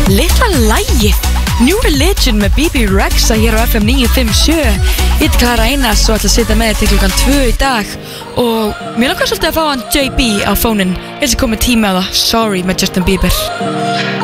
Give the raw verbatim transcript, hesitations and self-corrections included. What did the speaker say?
litla lagið New Religion með B B Rexa hér á F M níu fimm sjö. Ég heit Klara Einars og ætla að sitja með til klukkan tvö í dag og mér langar svolítið að fá hann J B á fónin. Ég ætla að koma tíma á það Sorry með Justin Bieber.